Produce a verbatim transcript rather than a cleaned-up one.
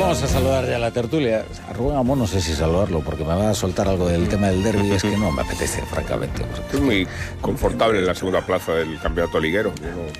vamos a saludar ya a la tertulia. A Rubén Amón no sé si saludarlo, porque me va a soltar algo del tema del derbi, es que no me apetece, francamente. Es muy confortable en la segunda plaza del campeonato liguero.